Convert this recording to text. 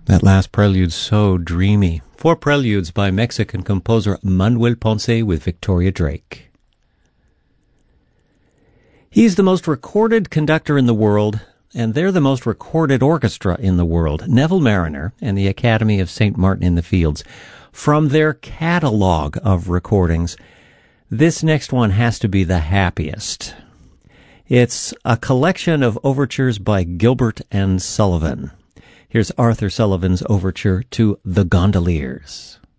That last prelude, so dreamy. 4 Preludes by Mexican composer Manuel Ponce with Victoria Drake. He's the most recorded conductor in the world, and they're the most recorded orchestra in the world, Neville Marriner and the Academy of St. Martin in the Fields. From their catalog of recordings, this next one has to be the happiest. It's a collection of overtures by Gilbert and Sullivan. Here's Arthur Sullivan's overture to The Gondoliers.